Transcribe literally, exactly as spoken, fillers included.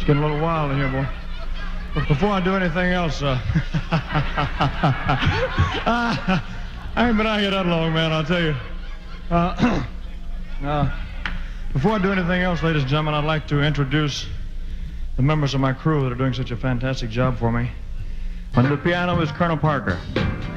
It's getting a little wild in here, boy. But before I do anything else, uh, I ain't been out here that long, man, I'll tell you. Uh, uh, before I do anything else, ladies and gentlemen, I'd like to introduce the members of my crew that are doing such a fantastic job for me. On the piano is Colonel Parker.